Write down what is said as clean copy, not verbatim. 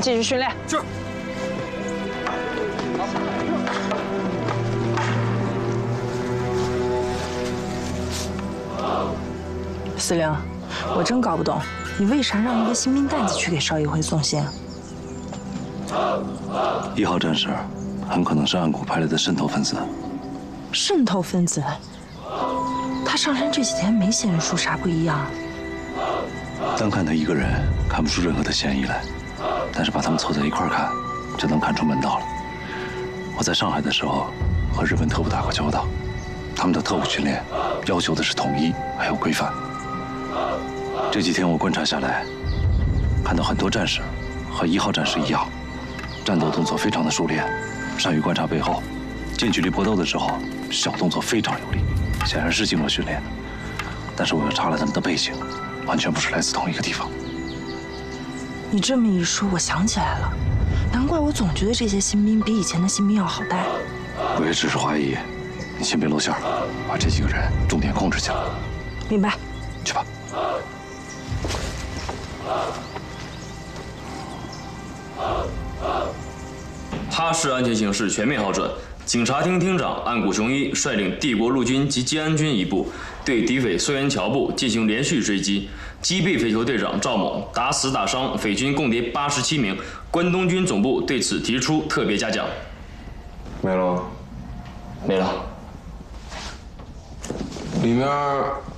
继续训练。 是。 司令，我真搞不懂，你为啥让一个新兵蛋子去给邵一辉送信 ？1号战士很可能是暗谷派来的渗透分子。 渗透分子？他上山这几天没显示出啥不一样。 单看他一个人，看不出任何的嫌疑来，但是把他们凑在一块看，就能看出门道了。我在上海的时候，和日本特务打过交道，他们的特务训练要求的是统一还有规范。这几天我观察下来，看到很多战士和1号战士一样，战斗动作非常的熟练，善于观察背后，近距离搏斗的时候小动作非常有力，显然是经过训练的。但是我又查了他们的背景，完全不是来自同一个地方。 你这么一说，我想起来了，难怪我总觉得这些新兵比以前的新兵要好带。 我也只是怀疑，你先别露馅，把这几个人重点控制起来。 明白。 去吧。 哈市安全形势全面好转。警察厅厅长岸谷雄一率领帝国陆军及吉安军一部对敌匪孙元桥部进行连续追击，击毙匪酋队长赵某，打死打伤匪军共谍87名。关东军总部对此提出特别嘉奖。 没了， 没了。 里面